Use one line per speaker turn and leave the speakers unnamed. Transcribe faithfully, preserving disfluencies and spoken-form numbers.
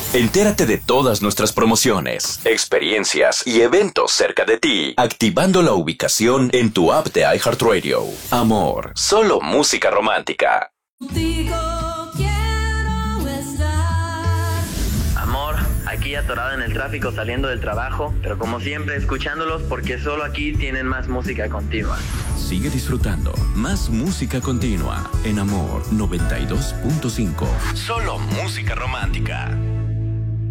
Entérate de todas nuestras promociones, experiencias y eventos cerca de ti, activando la ubicación en tu app de iHeartRadio. Amor, solo música romántica.
Contigo quiero estar.
Amor, aquí atorado en el tráfico saliendo del trabajo, pero como siempre escuchándolos porque solo aquí tienen más música continua.
Sigue disfrutando más música continua en Amor noventa y dos punto cinco. Solo música romántica.